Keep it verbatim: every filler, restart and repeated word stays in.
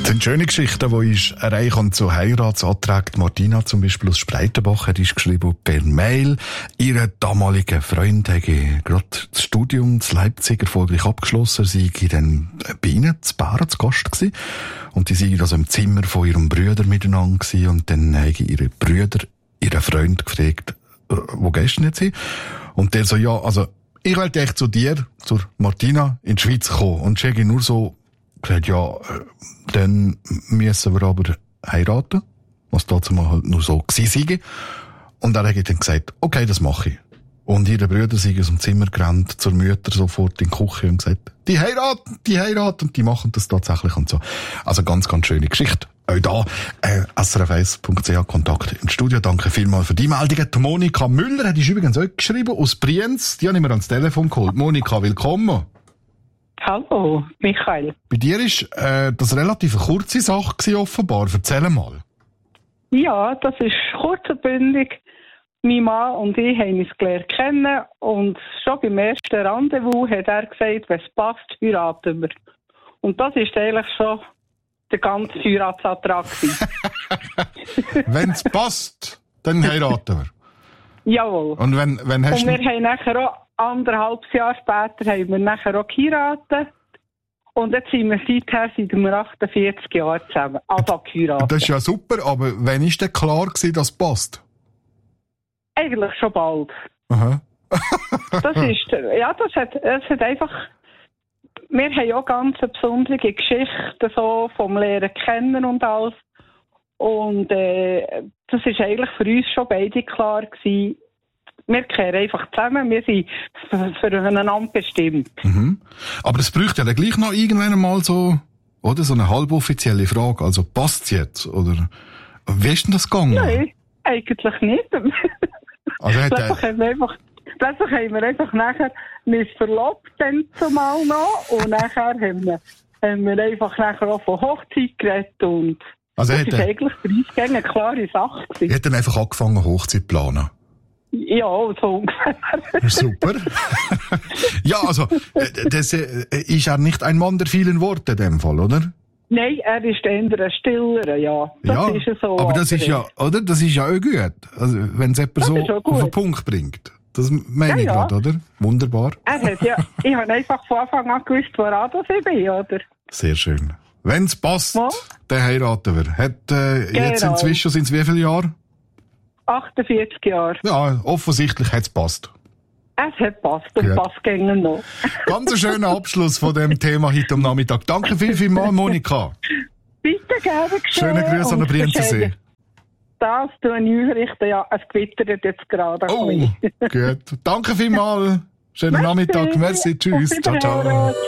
sind schöne Geschichten, die ich erreichen und so Heiratsanträge. Martina zum Beispiel aus Spreitenbach hat geschrieben per Mail. Ihre damalige Freund hätte gerade das Studium in Leipzig erfolgreich abgeschlossen. Sie war dann bei ihnen zu Bären zu Gast gewesen. Und die sind also im Zimmer von ihrem Bruder miteinander gewesen. Und dann haben ihre Brüder ihren Freund gefragt, wo gehst du jetzt hin? Und der so, ja, also, ich wollte echt zu dir, zur Martina, in die Schweiz kommen. Und ich habe nur so gesagt, ja, dann müssen wir aber heiraten. Was dazu mal halt nur so gewesen sei. Und er hat dann gesagt, okay, das mache ich. Und ihre Brüder sind aus dem Zimmer gerannt, zur Mutter sofort in die Küche und gesagt, die heiraten, die heiraten, und die machen das tatsächlich und so. Also ganz, ganz schöne Geschichte. Auch da, äh, S R F eins Punkt C H Kontakt ins Studio. Danke vielmals für die Meldungen. Die Monika Müller hat übrigens auch geschrieben, aus Brienz. Die habe ich mir ans Telefon geholt. Monika, willkommen. Hallo, Michael. Bei dir war äh, das relativ eine kurze Sache gewesen, offenbar. Erzähl mal. Ja, das ist kurz und bündig. Mein Mann und ich haben uns gelernt kennen und schon beim ersten Rendezvous hat er gesagt, wenn es passt, heiraten wir. Und das ist eigentlich schon der ganze Heiratsantrag. Wenn es passt, dann heiraten wir. Jawohl. Und wenn, wenn hast und wir haben nachher auch, anderthalb Jahre später, haben wir nachher auch geheiratet. Und jetzt sind wir seither, seit wir achtundvierzig Jahre zusammen. Also geheiratet. Das ist ja super, aber wann war denn klar gewesen, dass es passt? Eigentlich schon bald. Aha. das ist, ja, das hat, es hat einfach, wir haben auch ganz eine besondere Geschichte so vom Lehren kennen und alles. Und äh, das ist eigentlich für uns schon beide klar gewesen. Wir kehren einfach zusammen, wir sind füreinander bestimmt. Mhm. Aber es bräuchte ja dann gleich noch irgendwann einmal so, oder, so eine halboffizielle Frage. Also, passt's jetzt? Oder, wie ist denn das gegangen? Nein, eigentlich nicht. Also hat plötzlich, haben wir einfach, plötzlich haben wir einfach nachher uns verlobt, dann zumal noch. Und nachher haben wir, haben wir einfach nachher auch von Hochzeit geredet. Und also das ist er, eigentlich für uns eine klare Sache gewesen. Er hat dann einfach angefangen, Hochzeit zu planen. Ja, so ungefähr. Super. Ja, also, das ist ja nicht ein Mann der vielen Worte in dem Fall, oder? Nein, er ist eher ein stiller, ja. Das ja, ist so. Aber das ist ja, oder? Das ist ja auch gut. Also, wenn es jemand so auf den Punkt bringt. Das meine ja, ich ja. gerade, oder? Wunderbar. Er hat ja, ich habe einfach von Anfang an gewusst, woran das ich bin, oder? Sehr schön. Wenn es passt, ja. dann heiraten wir. Hat, äh, genau. Jetzt inzwischen sind es wie viele Jahre? achtundvierzig Jahre. Ja, offensichtlich hat es passt. Es hat passt und passt gegen noch. Ganz ein schöner Abschluss von dem Thema heute am Nachmittag. Danke viel, viel mal, Monika. Bitte gerne geschehen. Schöne Grüße an den Brienzensee. Das tue ich ausrichten. Ja, es gewittert jetzt gerade. Oh, gut. Danke viel mal. Schönen Nachmittag. Merci. Tschüss. Ciao, ciao.